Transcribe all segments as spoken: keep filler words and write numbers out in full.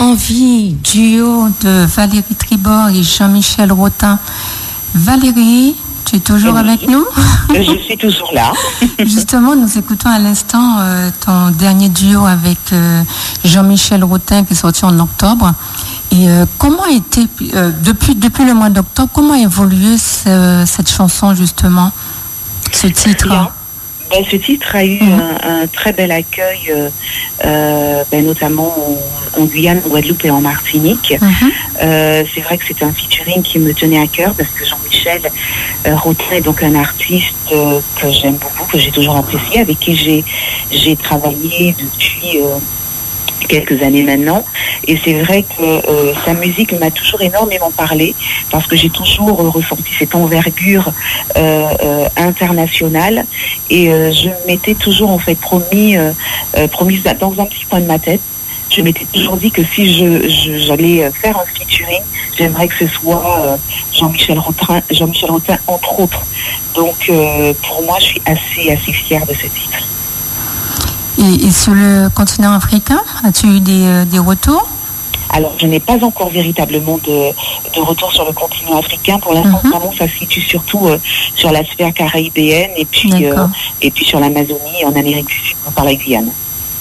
Envie, duo de Valérie Tribord et Jean-Michel Rotin. Valérie, tu es toujours oui. avec nous? Je suis toujours là. Justement, nous écoutons à l'instant euh, ton dernier duo avec euh, Jean-Michel Rotin qui est sorti en octobre. Et euh, comment a été, euh, depuis, depuis le mois d'octobre, comment a évolué ce, cette chanson justement, ce titre? Bien. Ben, ce titre a eu mmh. un, un très bel accueil, euh, euh, ben, notamment en, en Guyane, en Guadeloupe et en Martinique. Mmh. Euh, c'est vrai que c'était un featuring qui me tenait à cœur parce que Jean-Michel euh, Rotin est donc un artiste euh, que j'aime beaucoup, que j'ai toujours apprécié, avec qui j'ai, j'ai travaillé depuis euh, quelques années maintenant. Et c'est vrai que euh, sa musique m'a toujours énormément parlé parce que j'ai toujours euh, ressenti cette envergure euh, euh, internationale et euh, je m'étais toujours en fait promis, euh, euh, promis dans un petit coin de ma tête. Je m'étais toujours dit que si je, je, j'allais faire un featuring, j'aimerais que ce soit euh, Jean-Michel Rotin, Jean-Michel Rotin entre autres. Donc euh, pour moi, je suis assez, assez fière de ce titre. Et, et sur le continent africain, as-tu eu des, euh, des retours? Alors, je n'ai pas encore véritablement de, de retour sur le continent africain. Pour l'instant, mm-hmm. vraiment, ça se situe surtout euh, sur la sphère caribéenne et puis, euh, et puis sur l'Amazonie, en Amérique du Sud, par la Guyane.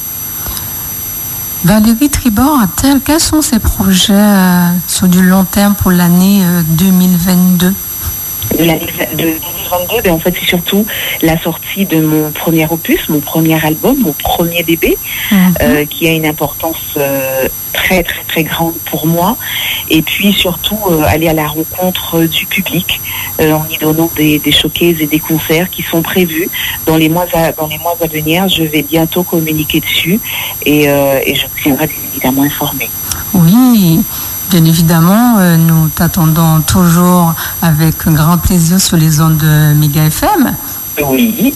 Valérie Tribord, quels sont ses projets euh, sur du long terme pour l'année euh, deux mille vingt-deux? De l'année de deux mille vingt-deux, ben en fait, c'est surtout la sortie de mon premier opus, mon premier album, mon premier bébé, mm-hmm. euh, qui a une importance euh, très, très, très grande pour moi. Et puis, surtout, euh, aller à la rencontre euh, du public euh, en y donnant des, des showcases et des concerts qui sont prévus dans les mois à, dans les mois à venir. Je vais bientôt communiquer dessus et, euh, et je vous tiendrai évidemment informée. Oui. Bien évidemment, euh, nous t'attendons toujours avec grand plaisir sur les ondes de Méga F M. Oui,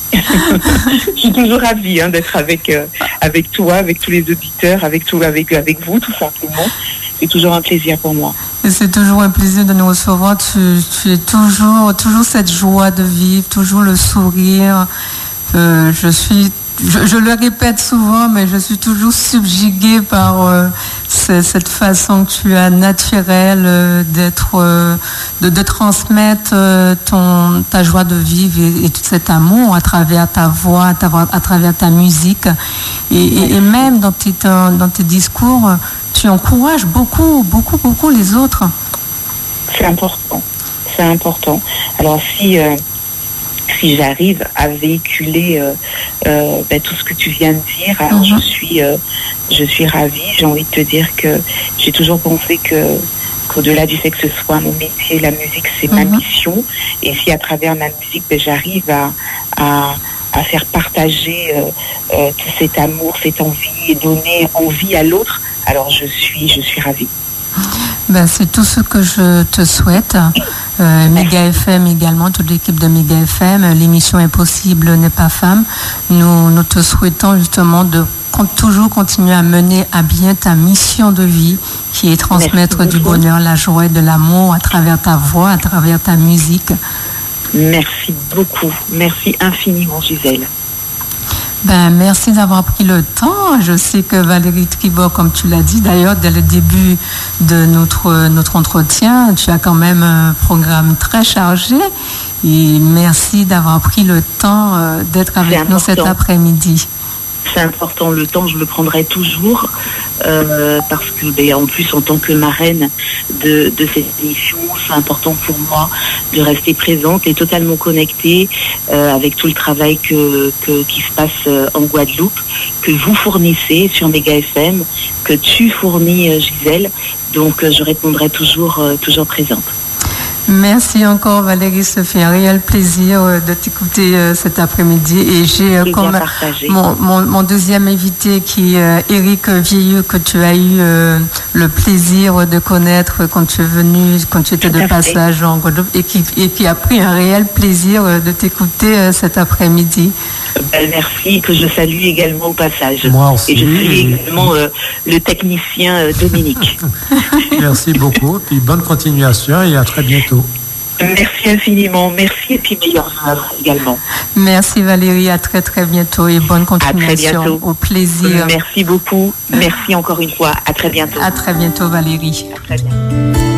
je suis toujours ravie hein, d'être avec, euh, avec toi, avec tous les auditeurs, avec, tout, avec, avec vous tout simplement. C'est toujours un plaisir pour moi. Et c'est toujours un plaisir de nous recevoir. Tu, tu es toujours, toujours cette joie de vivre, toujours le sourire. Euh, je suis Je, je le répète souvent, mais je suis toujours subjuguée par euh, ce, cette façon que tu as naturelle euh, d'être, euh, de, de transmettre euh, ton, ta joie de vivre et, et tout cet amour à travers ta voix, à, ta, à travers ta musique. Et, et, et même dans tes, dans tes discours, tu encourages beaucoup, beaucoup, beaucoup les autres. C'est important. C'est important. Alors si... Euh... si j'arrive à véhiculer euh, euh, ben, tout ce que tu viens de dire, alors mm-hmm. je suis euh, je suis ravie. J'ai envie de te dire que j'ai toujours pensé que qu'au-delà du fait que ce soit mon métier, la musique, c'est mm-hmm. ma mission. Et si à travers ma musique, ben, j'arrive à, à, à faire partager euh, euh, tout cet amour, cette envie et donner envie à l'autre, alors je suis, je suis ravie. Ben, c'est tout ce que je te souhaite. Euh, Méga F M également, toute l'équipe de Méga F M, l'émission Impossible n'est pas femme. Nous, nous te souhaitons justement de toujours continuer à mener à bien ta mission de vie, qui est transmettre du bonheur, la joie et de l'amour à travers ta voix, à travers ta musique. Merci beaucoup. Merci infiniment, Gisèle. Ben, merci d'avoir pris le temps. Je sais que Valérie Tribord, comme tu l'as dit d'ailleurs dès le début de notre, notre entretien, tu as quand même un programme très chargé. Et merci d'avoir pris le temps d'être avec nous cet après-midi. C'est important, le temps je le prendrai toujours euh, parce que ben, en plus en tant que marraine de, de cette émission, c'est important pour moi de rester présente et totalement connectée euh, avec tout le travail que, que, qui se passe euh, en Guadeloupe, que vous fournissez sur Méga F M, que tu fournis euh, Gisèle, donc euh, je répondrai toujours, euh, toujours présente. Merci encore Valérie, ça fait un réel plaisir de t'écouter euh, cet après-midi et j'ai euh, comme mon, mon, mon deuxième invité qui est euh, Éric Vieilleux, que tu as eu euh, le plaisir de connaître quand tu es venu, quand tu étais de passage en Guadeloupe et qui, et qui a pris un réel plaisir euh, de t'écouter euh, cet après-midi. Ben, merci, que je salue également au passage. Moi aussi. Et je salue également euh, le technicien euh, Dominique. Merci beaucoup, puis bonne continuation et à très bientôt. Merci infiniment, merci et puis meilleures œuvres également. Merci Valérie, à très très bientôt et bonne continuation. À très bientôt. Au plaisir. Merci beaucoup, merci encore une fois, à très bientôt. À très bientôt Valérie. À très bientôt.